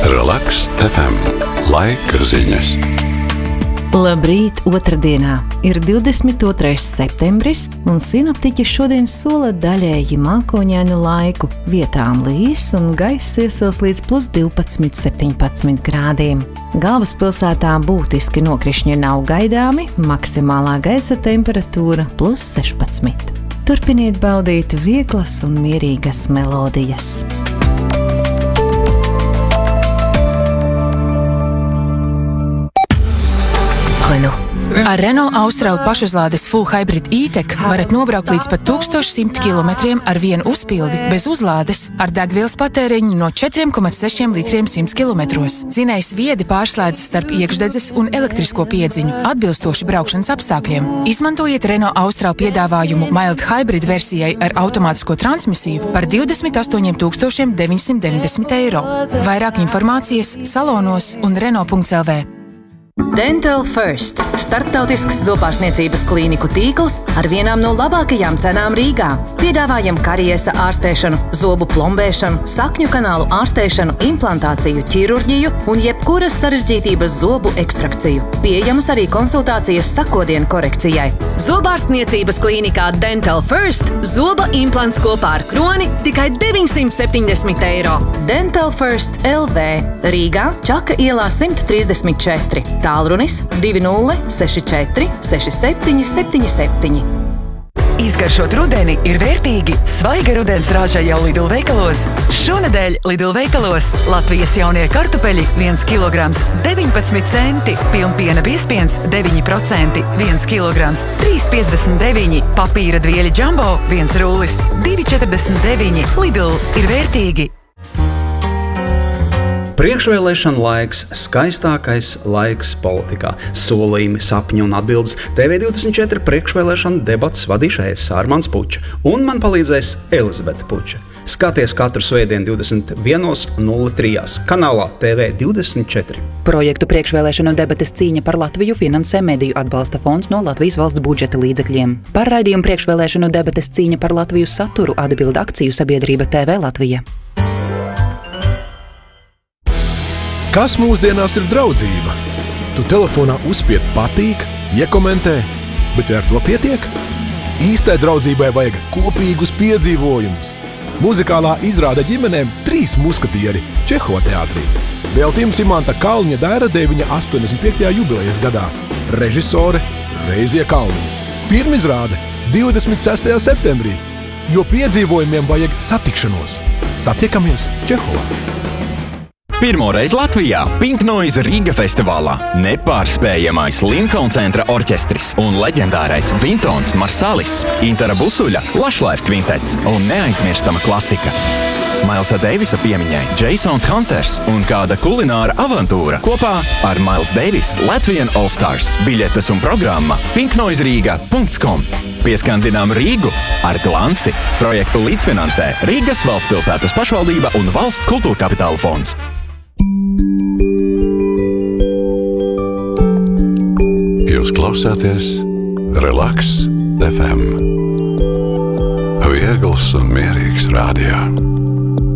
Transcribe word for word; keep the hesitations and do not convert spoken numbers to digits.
Relaks F M. Laika ziņas. Labrīt, otrdienā ir divdesmit otrais septembris, un sinoptiķi šodien sola daļēji mākoņainu laiku, vietām līs un gaiss iesils līdz plus divpadsmit septiņpadsmit grādiem. Galvaspilsētā būtiski nokrišņi nav gaidāmi, maksimālā gaisa temperatūra plus sešpadsmit. Turpiniet baudīt vieglas un mierīgas melodijas. Renault. Ar Renault Austral pašuzlādes Full Hybrid E-Tech varat nobraukt līdz pat tūkstoš simt kilometriem ar vienu uzpildi bez uzlādes ar degvielas patēriņu no četri komats seši litriem simts kilometros. Dzinējs viedi pārslēdzas starp iekšdedzes un elektrisko piedziņu, atbilstoši braukšanas apstākļiem. Izmantojiet Renault Austral piedāvājumu Mild Hybrid versijai ar automātisko transmisiju par divdesmit astoņiem tūkstošiem deviņsimt deviņdesmit eiro. Vairāk informācijas salonos un renault punkts l v. Dental First – starptautisks zobārstniecības klīniku tīkls ar vienām no labākajām cenām Rīgā. Piedāvājam kariesa ārstēšanu, zobu plombēšanu, sakņu kanālu ārstēšanu, implantāciju, ķirurģiju un jebkuras sarežģītības zobu ekstrakciju. Pieejamas arī konsultācijas sakodienu korekcijai. Zobārstniecības klīnikā Dental First zoba implants kopā ar kroni tikai deviņsimt septiņdesmit eiro. Dental First L V Rīgā, Čaka ielā simt trīsdesmit četri. Tālrunis divi nulle seši četri seši septiņi septiņi septiņi. Izgaršot rudeni ir vērtīgi. Svaiga rudens rāža jau Lidl veikalos. Šonedēļ Lidl veikalos Latvijas jaunie kartupeļi viens kilograms deviņpadsmit centi, pilnpiena biezpiens deviņi procenti viens kilograms trīs piecdesmit deviņi, papīra dvieļi Jumbo viens rullis divi četrdesmit deviņi. Lidl ir vērtīgi. Priekšvēlēšana laiks – skaistākais laiks politikā. Solījumi, sapņi un atbildes. T V divdesmit četri priekšvēlēšana debates vadīšu es, Armands Puča, un man palīdzēs Elizabete Puča. Skaties katru svētdienu divdesmit viens nulle tri kanālā T V divdesmit četri. Projektu priekšvēlēšanu debates cīņa par Latviju finansē Mediju atbalsta fonds no Latvijas valsts budžeta līdzekļiem. Par raidījumu priekšvēlēšanu debates cīņa par Latviju saturu atbild akciju sabiedrība T V Latvija. Kas mūsdienās ir draudzība? Tu telefonā uzspied patīk, iekomentē, bet vai ar to pietiek? Īstai draudzībai vajag kopīgus piedzīvojumus. Muzikālā izrāde ģimenēm Trīs muskatieri Čehova teātrī. Veltījums Imanta Kalņa Dairadei viņa astoņdesmit piektajā jubilejas gadā. Režisore Reizie Kalniņa. Pirmizrāde divdesmit sestajā septembrī, jo piedzīvojumiem vajag satikšanos. Satiekamies Čehovā! Pirmoreiz Latvijā Pink Noise Riga festivālā nepārspējamais Lincoln centra orķestris un leģendārais Vintons Marsalis, Intara Busuļa Lushlife kvintets un neaizmirstama klasika. Mailsa Deivisa piemiņai Jasons Hunters un kāda kulināra avantūra kopā ar Miles Davis Latvian All Stars. Biļetes un programma pink noise riga punkts com. Pieskandinām Rīgu ar glanci. Projektu līdzfinansē Rīgas valstspilsētas pašvaldība un Valsts kultūra kapitāla fonds. Jūs klausāties Relaks F M. Viegls un mierīgs rādio.